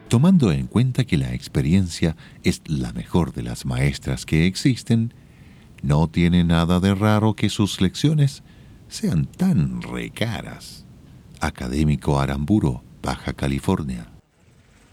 Tomando en cuenta que la experiencia es la mejor de las maestras que existen, no tiene nada de raro que sus lecciones sean tan recaras. Académico Aramburo, Baja California.